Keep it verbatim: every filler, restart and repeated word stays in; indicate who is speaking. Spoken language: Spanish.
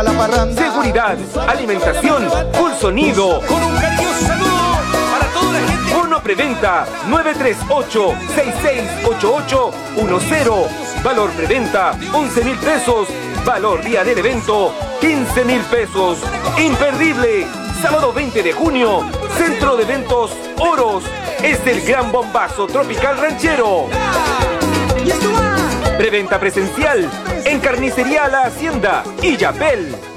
Speaker 1: La parranda.
Speaker 2: Seguridad, alimentación, full sonido.
Speaker 3: Con un cariñoso saludo para toda la gente.
Speaker 2: Bono preventa nueve tres ocho, seis seis ocho ocho uno cero. Valor preventa once mil pesos. Valor día del evento quince mil pesos. Imperdible. Sábado veinte de junio. Centro de Eventos Oros. Es el gran bombazo tropical ranchero. Preventa presencial en Carnicería La Hacienda y Yapel.